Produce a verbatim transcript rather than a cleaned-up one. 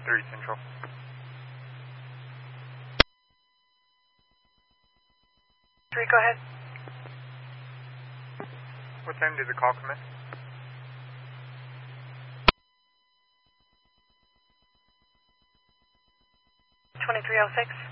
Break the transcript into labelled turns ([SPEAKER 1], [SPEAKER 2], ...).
[SPEAKER 1] thirty Central.
[SPEAKER 2] Three, go ahead.
[SPEAKER 1] What time did the call come in?
[SPEAKER 2] twenty-three oh six.